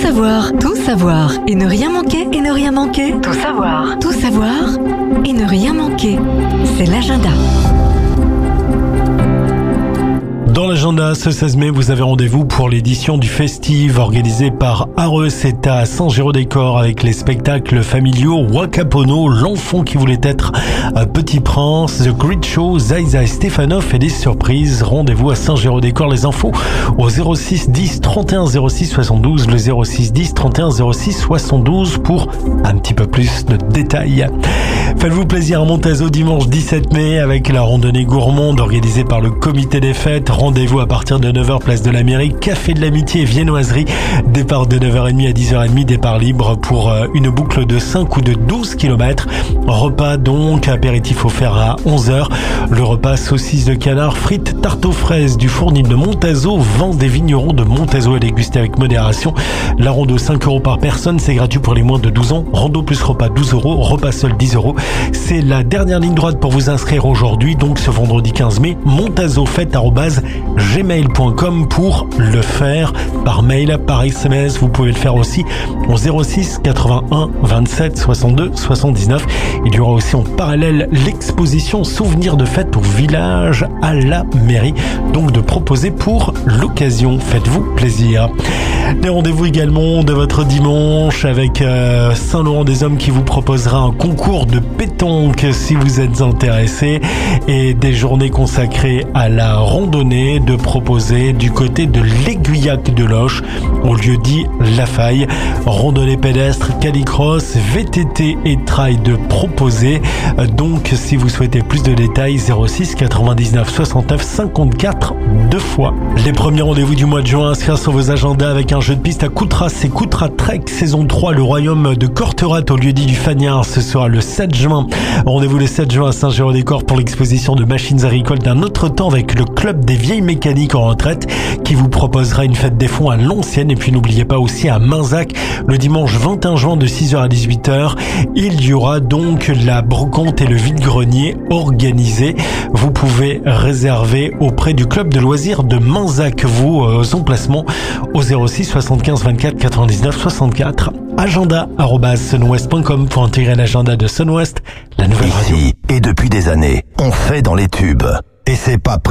savoir, tout savoir et ne rien manquer, et ne rien manquer. Tout savoir et ne rien manquer. C'est l'agenda. Dans l'agenda, ce 16 mai, vous avez rendez-vous pour l'édition du Festive organisé par Areux. C'est à Saint-Géraud-des-Corps avec les spectacles familiaux Wakapono, l'enfant qui voulait être un petit prince, The Great Show, Zaïza et Stefanov et des surprises. Rendez-vous à Saint-Géraud-des-Corps. Les infos au 06 10 31 06 72, le 06 10 31 06 72 pour un petit peu plus de détails. Faites-vous plaisir à Montazo dimanche 17 mai avec la randonnée gourmande organisée par le comité des fêtes. Rendez-vous à partir de 9h, place de la mairie, café de l'amitié et viennoiserie. Départ de 9h30 à 10h30, départ libre pour une boucle de 5 ou de 12 km. Repas donc, apéritif offert à 11h. Le repas saucisse de canard, frites, tarte aux fraises du fournil de Montazo, vin des vignerons de Montazo à déguster avec modération. La rando 5 € par personne, c'est gratuit pour les moins de 12 ans. Rando plus repas 12 €, repas seul 10 €. C'est la dernière ligne droite pour vous inscrire aujourd'hui, donc ce vendredi 15 mai, montazofête@gmail.com pour le faire par mail, par SMS. Vous pouvez le faire aussi au 06 81 27 62 79. Il y aura aussi en parallèle l'exposition Souvenirs de fête au village à la mairie, donc de proposer pour l'occasion. Faites-vous plaisir. Les rendez-vous également de votre dimanche avec Saint-Laurent-des-Hommes qui vous proposera un concours de pétanque si vous êtes intéressé, et des journées consacrées à la randonnée de proposer du côté de l'Aiguillac de Loche au lieu-dit La Faille. Randonnée pédestre, calicross, VTT et trail de proposer. Donc si vous souhaitez plus de détails, 06 99 69 54 2 fois. Les premiers rendez-vous du mois de juin, inscrire sur vos agendas avec un jeu de piste à Coutras. C'est Coutras Trek saison 3, le royaume de Corterat au lieu-dit du Fagnard. Ce sera le 7 juin. Rendez-vous le 7 juin à Saint-Géraud-des-Corps pour l'exposition de machines agricoles d'un autre temps avec le club des vieilles mécaniques en retraite qui vous proposera une fête des fonds à l'ancienne. Et puis n'oubliez pas aussi à Mainzac le dimanche 21 juin de 6h à 18h. Il y aura donc la brocante et le vide-grenier organisés. Vous pouvez réserver auprès du club de loisirs de Mainzac vos emplacements au 06 75 24 99 64. agenda@sunwest.com pour intégrer l'agenda de Sunwest, la nouvelle radio. Ici, et depuis des années, on fait dans les tubes. Et c'est pas prêt.